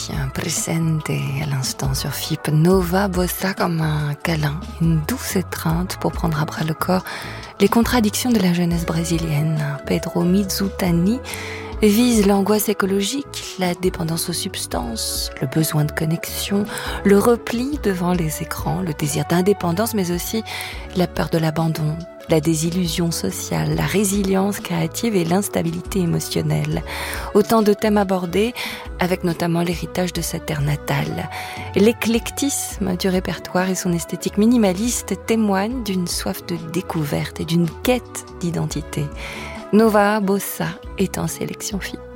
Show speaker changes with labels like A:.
A: Un presente à l'instant sur FIP. Nova Bossa comme un câlin, une douce étreinte pour prendre à bras le corps les contradictions de la jeunesse brésilienne. Pedro Mizutani vise l'angoisse écologique, la dépendance aux substances, le besoin de connexion, le repli devant les écrans, le désir d'indépendance, mais aussi la peur de l'abandon, la désillusion sociale, la résilience créative et l'instabilité émotionnelle. Autant de thèmes abordés avec notamment l'héritage de sa terre natale. L'éclectisme du répertoire et son esthétique minimaliste témoignent d'une soif de découverte et d'une quête d'identité. Nova Bossa est en sélection FIP.